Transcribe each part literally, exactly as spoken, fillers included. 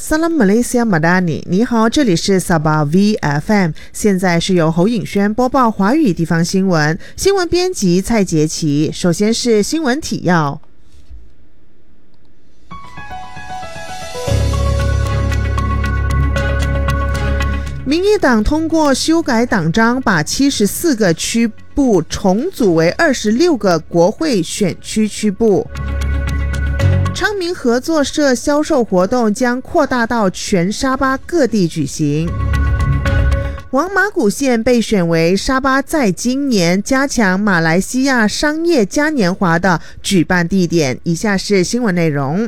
Salam Malaysia Madani， 你好，这里是 Sabah V F M， 现在是由侯颖轩播报华语地方新闻，新闻编辑蔡杰奇。首先是新闻提要。民意党通过修改党章，把七十四个区部重组为二十六个国会选区区部。昌明合作社销售活动将扩大到全沙巴各地举行。王马古县被选为沙巴在今年加强马来西亚商业嘉年华的举办地点。以下是新闻内容。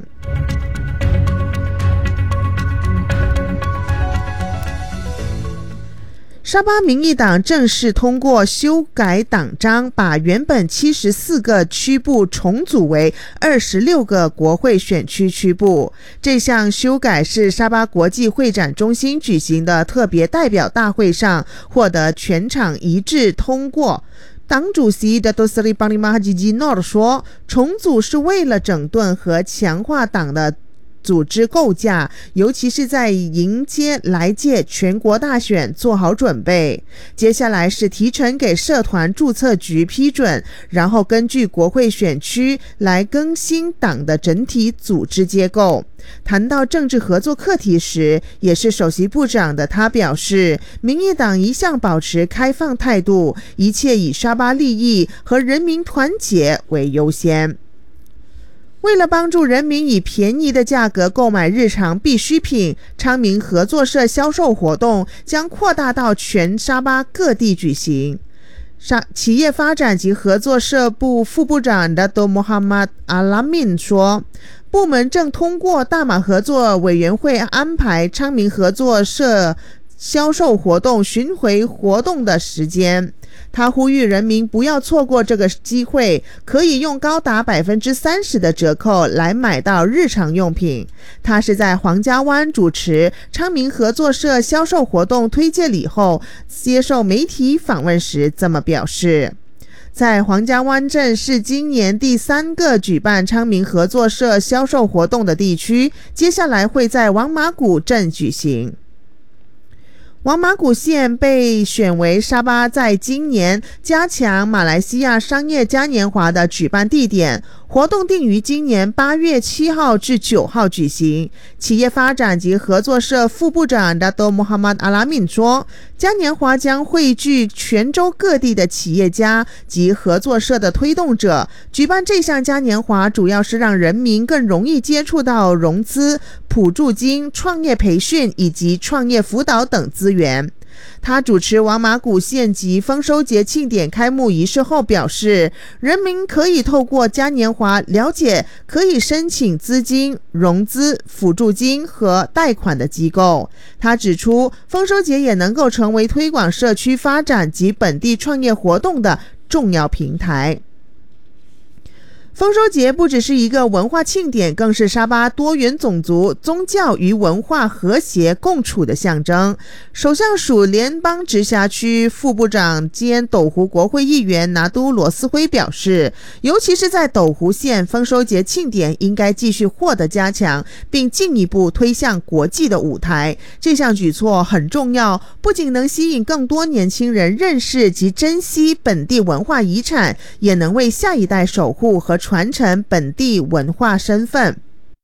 沙巴民意党正式通过修改党章，把原本七十四个区部重组为二十六个国会选区区部。这项修改是沙巴国际会展中心举行的特别代表大会上获得全场一致通过。党主席Dato Seri Panglima Haji Jinor说，重组是为了整顿和强化党的组织构架，尤其是在迎接来届全国大选做好准备。接下来是提呈给社团注册局批准，然后根据国会选区来更新党的整体组织结构。谈到政治合作课题时，也是首席部长的他表示，民意党一向保持开放态度，一切以沙巴利益和人民团结为优先。为了帮助人民以便宜的价格购买日常必需品，昌明合作社销售活动将扩大到全沙巴各地举行。企业发展及合作社部副部长 Dato Muhammad Alamin 说，部门正通过大马合作委员会安排昌明合作社销售活动巡回活动的时间。他呼吁人民不要错过这个机会，可以用高达 百分之三十 的折扣来买到日常用品。他是在黄家湾主持昌明合作社销售活动推介礼后，接受媒体访问时这么表示。在黄家湾镇是今年第三个举办昌明合作社销售活动的地区，接下来会在王马古镇举行。王马古县被选为沙巴在今年加强马来西亚商业嘉年华的举办地点，活动定于今年八月七号至九号举行。企业发展及合作社副部长 Dato Muhammad Alamin 说，嘉年华将汇聚全州各地的企业家及合作社的推动者。举办这项嘉年华主要是让人民更容易接触到融资、补助金、创业培训以及创业辅导等资源。他主持王马古县及丰收节庆典开幕仪式后表示，人民可以透过嘉年华了解可以申请资金、融资、辅助金和贷款的机构。他指出，丰收节也能够成为推广社区发展及本地创业活动的重要平台。丰收节不只是一个文化庆典，更是沙巴多元种族、宗教与文化和谐共处的象征。首相署联邦直辖区副部长兼斗湖国会议员拿督罗斯辉表示，尤其是在斗湖县，丰收节庆典应该继续获得加强，并进一步推向国际的舞台。这项举措很重要，不仅能吸引更多年轻人认识及珍惜本地文化遗产，也能为下一代守护和传承本地文化身份。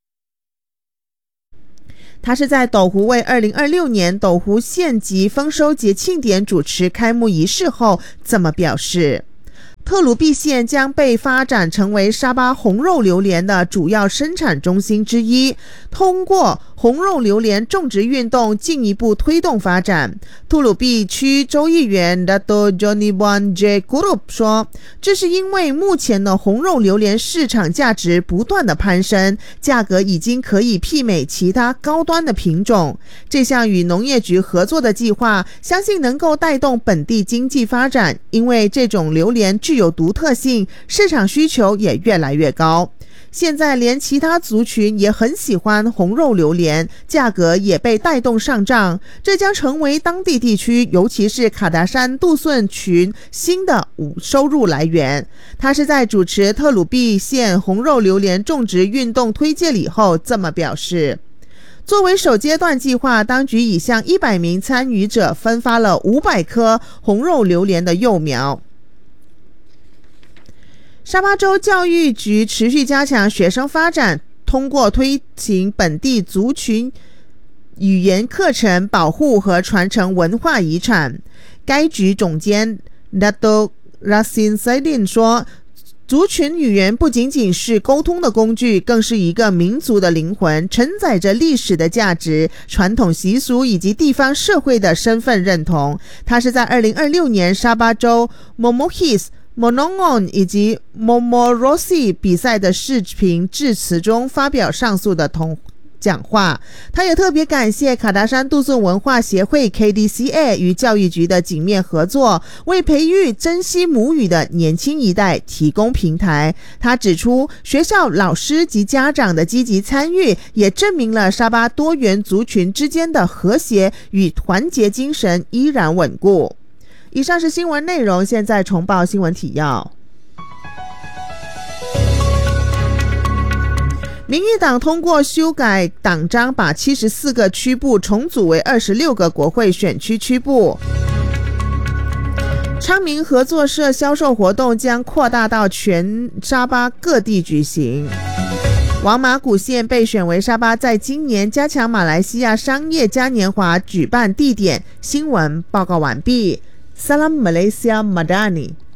他是在斗湖为二零二六年斗湖县级丰收节庆典主持开幕仪式后这么表示。特鲁毕县将被发展成为沙巴红肉榴莲的主要生产中心之一，通过红肉榴莲种植运动进一步推动发展。特鲁毕区州议员 Dato Johnny Wan J. Kurup 说，这是因为目前的红肉榴莲市场价值不断的攀升，价格已经可以媲美其他高端的品种。这项与农业局合作的计划相信能够带动本地经济发展，因为这种榴莲具有独特性，市场需求也越来越高。现在连其他族群也很喜欢红肉榴莲，价格也被带动上涨，这将成为当地地区，尤其是卡达山杜顺群新的收入来源。他是在主持特鲁毕县红肉榴莲种植运动推介礼后这么表示。 作为首阶段计划，当局已向一百名参与者分发了五百颗红肉榴莲的幼苗。沙巴州教育局持续加强学生发展，通过推行本地族群语言课程，保护和传承文化遗产。该局总监 Dato Rasin Saidin 说，族群语言不仅仅是沟通的工具，更是一个民族的灵魂，承载着历史的价值、传统习俗以及地方社会的身份认同。它是在二零二六年沙巴州 Momohis、Monongon 以及 Momorosi 比赛的视频致辞中发表上述的同讲话。他也特别感谢卡达山杜颂文化协会 K D C A 与教育局的紧密合作，为培育珍惜母语的年轻一代提供平台。他指出，学校老师及家长的积极参与，也证明了沙巴多元族群之间的和谐与团结精神依然稳固。以上是新闻内容，现在重报新闻提要。民意党通过修改党章，把七十四个区部重组为二十六个国会选区区部。昌明合作社销售活动将扩大到全沙巴各地举行。王马古县被选为沙巴在今年加强马来西亚商业嘉年华举办地点。新闻报告完毕。Salam Malaysia Madani。